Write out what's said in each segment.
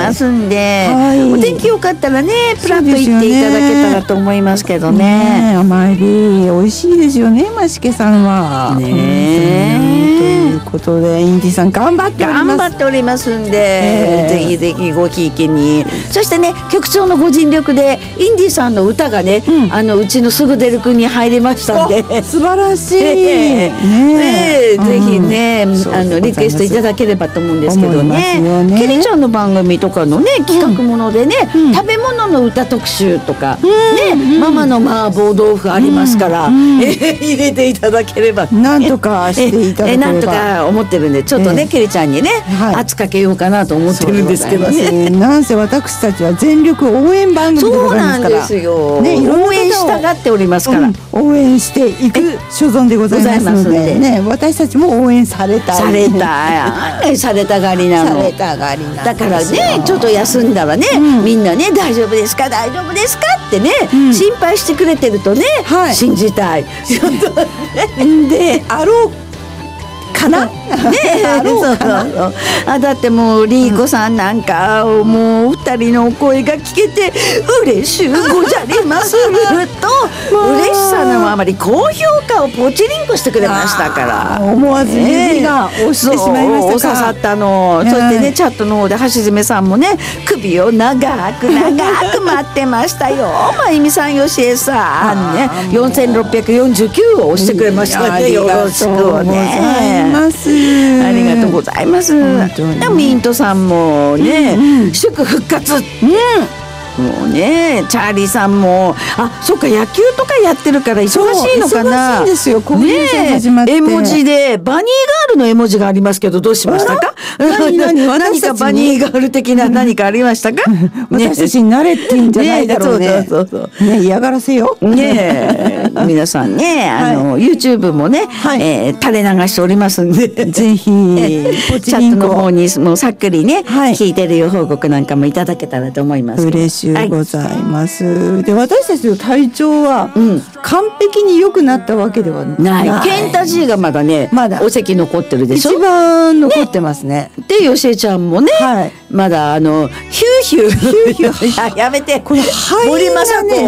ますんで、 はい、 お天気よかったらねプラッと行っていただけたらと思いますけどね。 甘エビ美味しいですよね、マシケさんはね。 ということでインディさん頑張っておりますんで、ぜひぜひごひいきに。そしてね、局長のご尽力でインディさんの歌がね、うちのすぐ出る国に入りましたんで、 素晴らしい、 ぜひね、リクエストいただければと思うんですけどね。ケリちゃんの番組とかのね企画ものでね、食べ物の歌特集とかね、ママの麻婆豆腐ありますから、入れていただければ、 なんとかしていただければ、 なんとか思ってるんで、ちょっとね、ケリちゃんにね、圧かけようかなと思ってるんですけどね。 なんせ私たちは全力応援番組でございますから、 そうなんですよ、応援したがっておりますから、 応援していく所存でございますのでね、私たちも応援されたい、 されたがりなの。だからね、ちょっと休んだらね、みんなね、大丈夫ですか大丈夫ですかってね、心配してくれてるとね、信じたいであろうかな。 だってもうリーコさんなんか、もう二人の声が聞けて嬉しゅうごじゃりますると嬉しさのあまり高評価をポチリンコしてくれましたから、 思わず指が押してしまいましたか。 刺さったの。そしてね、チャットの方で橋爪さんもね、首を長く待ってましたよまゆみさん、よしえさんね、4649を押してくれましたね。よろしくおね。ありがとうございます。ミントさんもね、祝復活。もうね、チャーリーさんも、そっか、野球とかやってるから忙しいのかな。 忙しいんですよ、こういうの始まって。 絵文字でバニーガールの絵文字がありますけど、どうしましたか？何かバニーガール的な何かありましたか？ 私たちに慣れてんじゃないだろうね。ね、嫌がらせよ。 ね、皆さんね、YouTube もね、垂れ流しておりますんで、 ぜひチャットの方にもうさっくりね、聞いてるよ報告なんかもいただけたらと思います。 嬉しいございます。で、私たちの体調は完璧に良くなったわけではない。 ケンタジーがまだね、お席残ってるでしょ。 一番残ってますね。 で、よしえちゃんもね、まだヒューヒュやめて、この森昌子ヒュー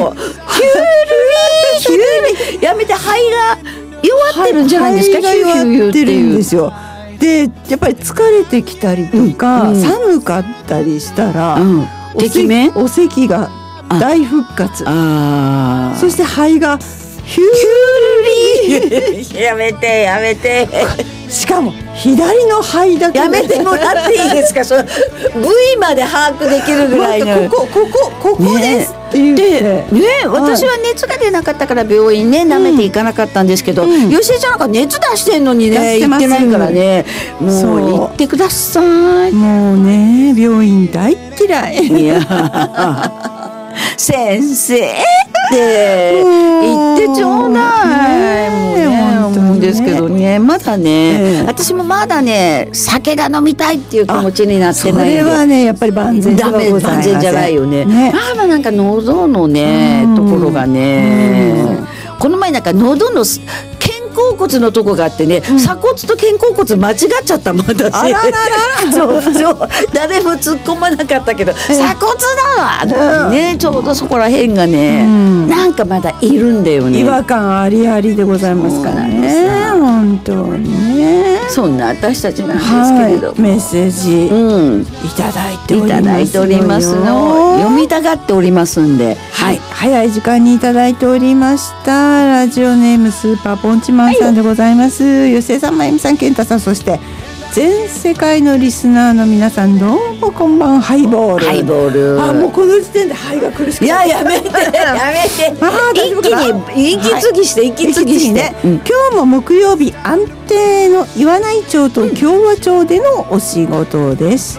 ルやめて、肺が弱ってるんじゃないですか。 肺が弱ってるんですよ。で、やっぱり疲れてきたりとか、寒かったりしたら、お咳が大復活。そして肺がヒューリやめてしかも左の肺だけやめてもらっていいですか？その部位まで把握できるぐらいの、 ここですって言ってね。私は熱が出なかったから病院ね舐めていかなかったんですけど、よしえちゃんなんか熱出してんのにね行ってないからね、もう行ってください。 もうね、病院大嫌い。 いや先生って言ってちょうだい。もうね、思うんですけどね、まだね、私もまだね、酒が飲みたいっていう気持ちになってないんで。 それはね、やっぱり万全じゃない万全じゃないよね。まだなんか喉のねところがね、この前なんか喉の肩甲骨のとこがあってね、鎖骨と肩甲骨間違っちゃったもん私。そう誰も突っ込まなかったけど、鎖骨だわね、ちょうどそこら辺がね、なんかまだいるんだよね。 違和感ありありでございますからね、本当にね。 そんな私たちなんですけれども、 メッセージいただいておりますの、 読みたがっておりますんで、 早い時間にいただいておりました。ラジオネームスーパーポンチマンさんでございます。吉江さん、まゆみさん、健太さん、そして全世界のリスナーの皆さん、どうもこんばんは。ハイボール。もうこの時点で肺が苦しくて、 やめて一気に息継ぎして今日も木曜日安定の岩内町と共和町でのお仕事でした。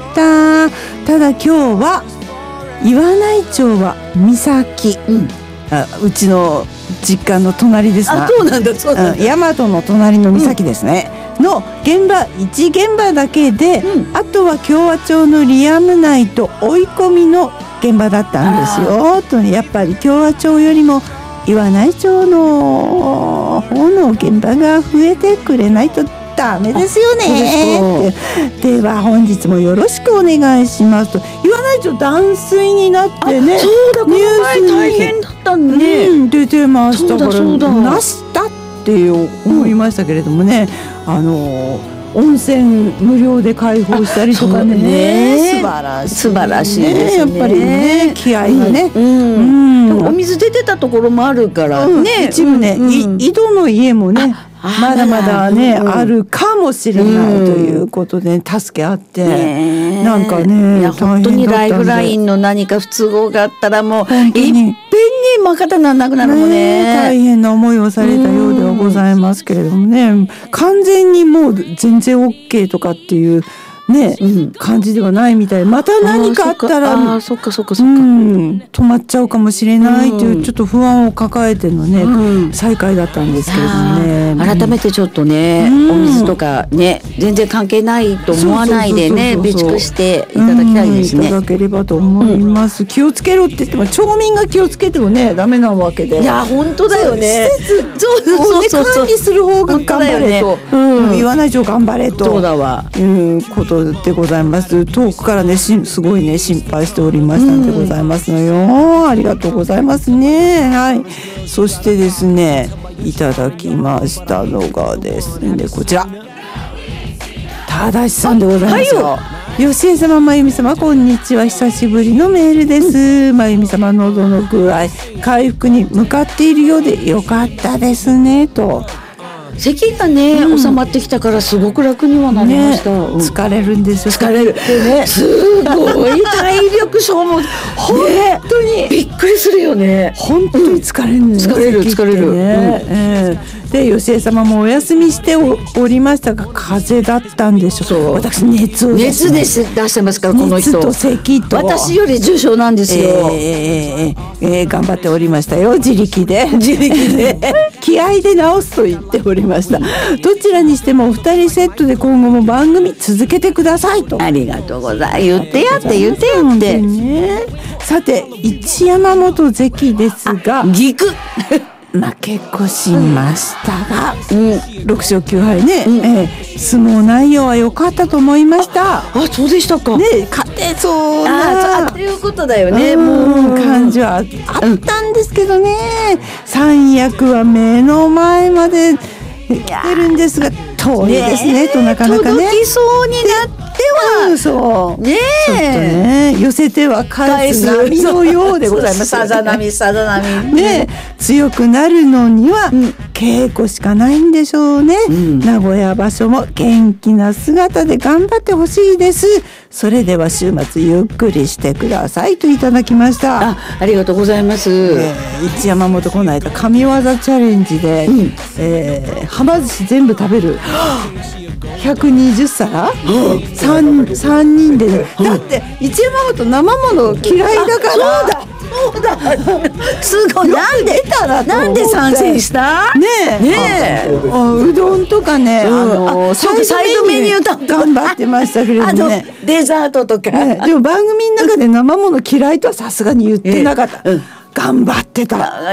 ただ今日は岩内町は三崎、うちの実家の隣ですな。 そうなんだ。 大和の隣の三崎ですね、の現場1現場だけで、あとは共和町のリアム内と追い込みの現場だったんですよ。とやっぱり共和町よりも岩内町の方の現場が増えてくれないとダメですよねってでは本日もよろしくお願いしますと言わないと断水になってね、 そうだ、この前大変だったね、 出てましたからそうだなしたって思いましたけれどもね、温泉無料で開放したりとかね、素晴らしいですね、やっぱりね気合がね、 お水出てたところもあるからね、 一部ね、井戸の家もねまだまだね、あるかもしれないということで、助け合って、なんかね、 いや本当にライフラインの何か不都合があったらもういっぺんにまかたならなくなるもんね。 大変な思いをされたようではございますけれどもね、完全にもう全然 OK とかっていうね、感じではないみたい。また何かあったらそっか止まっちゃうかもしれないというちょっと不安を抱えてのね、再開だったんですけれどもね、 改めてちょっとね、お水とかね全然関係ないと思わないでね、備蓄していただきたいですね。 いただければと思います、気をつけろって言っても町民が気をつけてもねダメなわけで、 いや本当だよね、 施設をね管理する方が頑張れと、言わないと頑張れと、 そうだわ、 ことでございます。遠くからねすごいね心配しておりましたんでございますのよ、ありがとうございますね。はい、そしてですねいただきましたのがですねこちら正さんでございますよ。吉江様、まゆみ様、こんにちは。久しぶりのメールです。まゆみ様、喉の具合回復に向かっているようでよかったですねと。 咳がね、収まってきたからすごく楽にはなりました、 疲れるんですよ。 疲れる、すごい体力消耗、本当にびっくりするよね。 本当に疲れるんですよ、 疲れる、 で吉江様もお休みして おりましたが風邪だったんでしょう。 そう、 私熱出してますから、この人熱と咳と私より重症なんですよ、 頑張っておりましたよ、自力で気合で治すと言っておりました。どちらにしてもお二人セットで今後も番組続けてくださいと。 ありがとうございます。言ってやってね。さて一山本関ですがぎく負け越しましたが、6勝9敗ね、相撲内容は良かったと思いました。 そうでしたか。 ね、勝てそうなということだよね。 もう感じはあったんですけどね、三役は目の前まで来てるんですが遠いですねとなかなかね届きそうになってはそうねちょっとね寄せては返す波のようでございます。 さざ波ね、強くなるのには稽古しかないんでしょうね、名古屋場所も元気な姿で頑張ってほしいです。それでは週末ゆっくりしてくださいといただきました。 ありがとうございます。 一山本この間神業チャレンジで、はま寿司全部食べる120皿、3人で、ね、だって一山本生もの嫌いだから。 そうだすごい。なんで参戦したねえ、うどんとかね、サイドメニュー頑張ってましたけれどねデザートとか、 でも番組の中で生もの嫌いとはさすがに言ってなかった、頑張ってた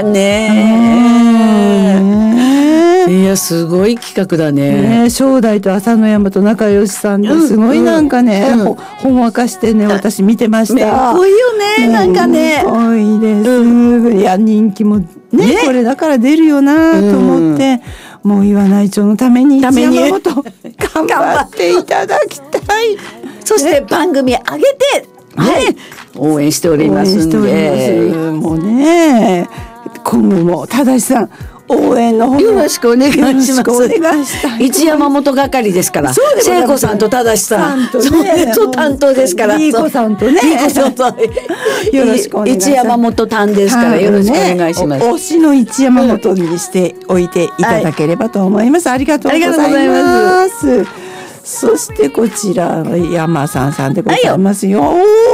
ね。いやすごい企画だね。 正代と朝乃山と仲良しさんですごいなんかね、ほんわかしてね私見てました。 かっこいいよね、なんかね。 かっこいいです、いや人気もねこれだから出るよなと思って、もう岩内町のために一山本頑張っていただきたい。 そして番組上げて応援しておりますんで、 もうね今後も正さん応援の方よろしくお願いします。 一山本係ですから、聖子さんと正さんと担当ですから、 リーコさんとねよろしくお願いします。 一山本担ですからよろしくお願いします。 推しの一山本にしておいていただければと思います。ありがとうございます。そしてこちら山さんでございますよ。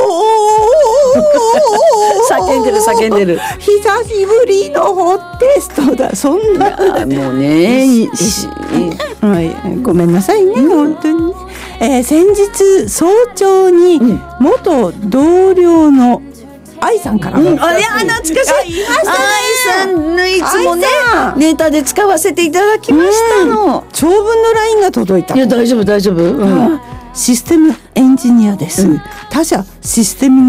叫んでる久しぶりのホテストだ。そんなもうねごめんなさいね、本当に先日早朝に元同僚の愛さんからいや懐かしい。 いましたね。 愛さんのいつもね愛さんネタで使わせていただきましたの。 長文の LINE が届いた。 いや大丈夫大丈夫。 システムエンジニアです。他社システム